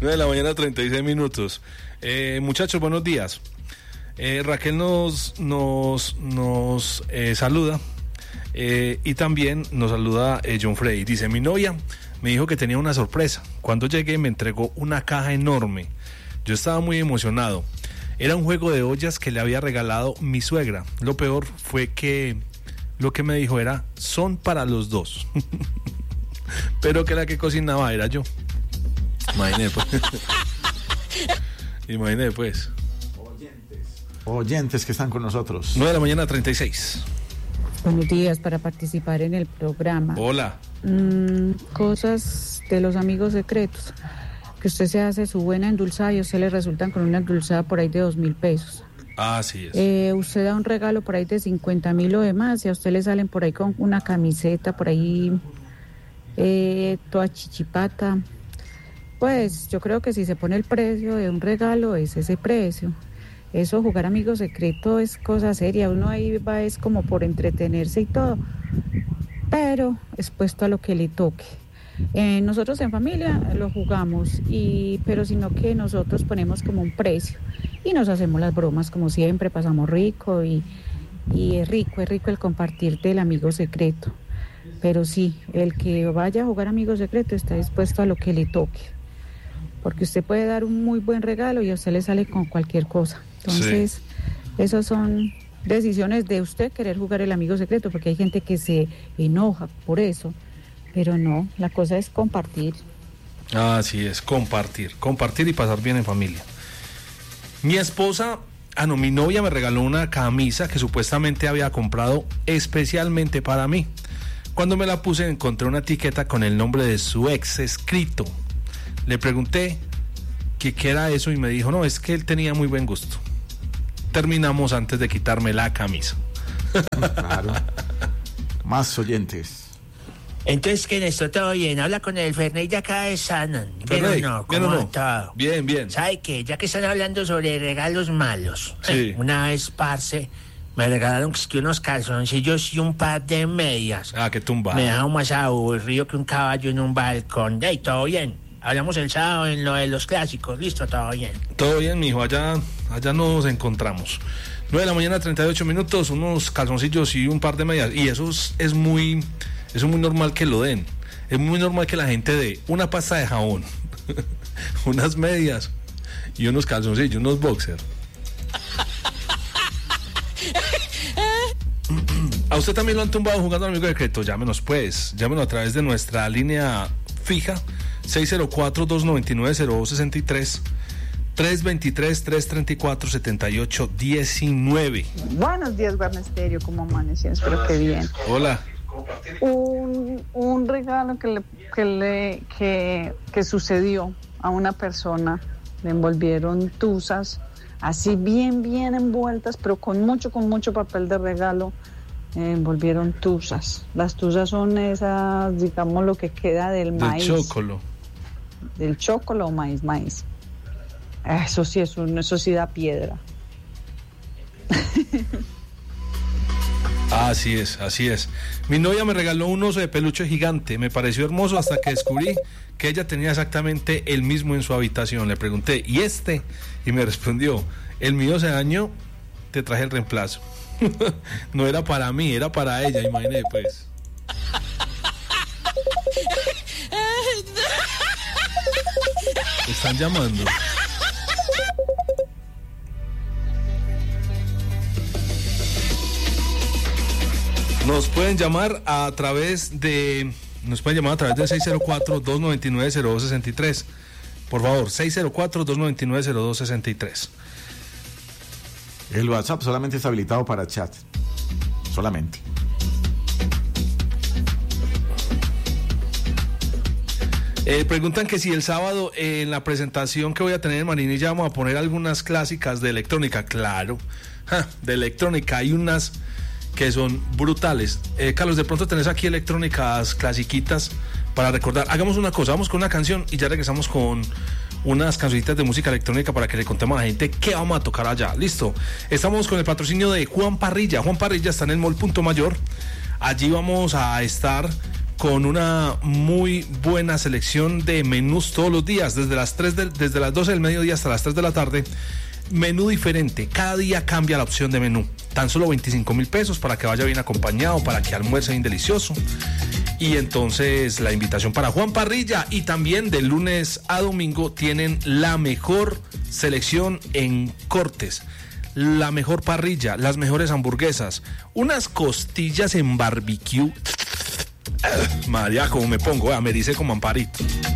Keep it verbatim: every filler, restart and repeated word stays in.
nueve de la mañana, treinta y seis minutos. Eh, muchachos, buenos días. Eh, Raquel nos, nos, nos eh, saluda eh, y también nos saluda eh, John Frey. Dice, mi novia me dijo que tenía una sorpresa. Cuando llegué me entregó una caja enorme. Yo estaba muy emocionado. Era un juego de ollas que le había regalado mi suegra. Lo peor fue que lo que me dijo era, son para los dos. Pero que la que cocinaba era yo. Imagínate pues. Imagínate pues. Oyentes. Oyentes que están con nosotros. nueve de la mañana, treinta y seis. Buenos días, para participar en el programa. Hola. Mm, cosas de los amigos secretos. Que usted se hace su buena endulzada y a usted le resultan con una endulzada por ahí de dos mil pesos. Así es. Eh, usted da un regalo por ahí de cincuenta mil o demás y a usted le salen por ahí con una camiseta por ahí eh, toda chichipata. Pues yo creo que si se pone el precio de un regalo es ese precio. Eso, jugar amigo secreto es cosa seria. Uno ahí va es como por entretenerse y todo, pero expuesto a lo que le toque. Eh, nosotros en familia lo jugamos, y pero sino que nosotros ponemos como un precio y nos hacemos las bromas como siempre, pasamos rico y, y es rico, es rico el compartir del amigo secreto. Pero sí, el que vaya a jugar amigo secreto está dispuesto a lo que le toque, porque usted puede dar un muy buen regalo y a usted le sale con cualquier cosa. Entonces, sí, esas son decisiones de usted querer jugar el amigo secreto, porque hay gente que se enoja por eso. Pero no, la cosa es compartir. Así es, compartir, compartir y pasar bien en familia. Mi esposa, ah no, mi novia me regaló una camisa que supuestamente había comprado especialmente para mí. Cuando me la puse encontré una etiqueta con el nombre de su ex escrito. Le pregunté que qué era eso y me dijo, no, es que él tenía muy buen gusto. Terminamos antes de quitarme la camisa. Claro. Más oyentes. Entonces, ¿quién está todo bien? Habla con el Ferney de acá de Sanan. ¿Bien o no? ¿Bien o no? Todo? Bien, bien. ¿Sabe qué? Ya que están hablando sobre regalos malos. Sí. Eh, una vez, parce, me regalaron que unos calzoncillos y un par de medias. Ah, qué tumba. Me dejaron más aburrido que un caballo en un balcón. Ey, todo bien. Hablamos el sábado en lo de los clásicos. Listo, todo bien. Todo bien, mijo. Allá, allá nos encontramos. nueve de la mañana, treinta y ocho minutos, unos calzoncillos y un par de medias. Y eso es, es muy... Eso es muy normal que lo den. Es muy normal que la gente dé una pasta de jabón, unas medias y unos calzoncillos, unos boxers. ¿A usted también lo han tumbado jugando al amigo secreto? Llámenos pues, llámenos a través de nuestra línea fija seis cero cuatro, dos nueve nueve, cero dos seis tres, tres dos tres, tres tres cuatro, siete ocho uno nueve. Buenos días, Guarnesterio, ¿cómo amaneció? Espero que bien. Hola. Un, un regalo que le, que le que, que sucedió a una persona, le envolvieron tuzas, así bien, bien envueltas, pero con mucho, con mucho papel de regalo, eh, envolvieron tuzas. Las tuzas son esas, digamos, lo que queda del maíz. Del chocolo. Del chocolo o maíz, maíz. Eso sí es un, eso sí da piedra. Así es, así es. Mi novia me regaló un oso de peluche gigante. Me pareció hermoso hasta que descubrí que ella tenía exactamente el mismo en su habitación. Le pregunté, ¿y este? Y me respondió, el mío se dañó, te traje el reemplazo. No era para mí, era para ella, imagínate pues. Están llamando. Nos pueden llamar a través de nos pueden llamar a través del seis cero cuatro, dos nueve nueve, cero dos seis tres. Por favor, seis cero cuatro, dos nueve nueve, cero dos seis tres. El WhatsApp solamente está habilitado para chat. Solamente. Eh, preguntan que si el sábado eh, en la presentación que voy a tener en Marinilla vamos a poner algunas clásicas de electrónica. Claro, ja, de electrónica hay unas que son brutales. eh, Carlos, de pronto tenés aquí electrónicas clasiquitas para recordar. Hagamos una cosa, vamos con una canción y ya regresamos con unas cancioncitas de música electrónica para que le contemos a la gente qué vamos a tocar allá. Listo, estamos con el patrocinio de Juan Parrilla. Juan Parrilla está en el Mall Punto Mayor. Allí vamos a estar con una muy buena selección de menús todos los días, desde las tres de, desde las doce del mediodía hasta las tres de la tarde. Menú diferente, cada día cambia la opción de menú. Tan solo veinticinco mil pesos para que vaya bien acompañado, para que almuerce bien delicioso. Y entonces la invitación para Juan Parrilla, y también de lunes a domingo tienen la mejor selección en cortes, la mejor parrilla, las mejores hamburguesas, unas costillas en barbecue. María, como me pongo, me dice como Amparito.